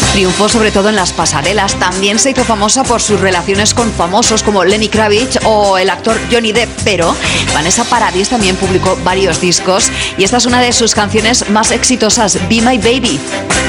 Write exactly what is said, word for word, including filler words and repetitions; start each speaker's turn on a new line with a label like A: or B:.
A: Triunfó sobre todo en las pasarelas. También se hizo famosa por sus relaciones con famosos como Lenny Kravitz o el actor Johnny Depp. Pero Vanessa Paradis también publicó varios discos y esta es una de sus canciones más exitosas, Be My Baby.